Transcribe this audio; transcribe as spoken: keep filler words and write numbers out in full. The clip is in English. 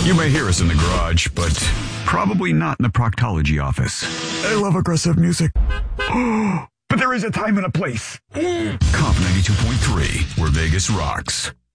You may hear us in the garage, but probably not in the proctology office. I love aggressive music. But there is a time and a place. Comp ninety-two point three, where Vegas rocks.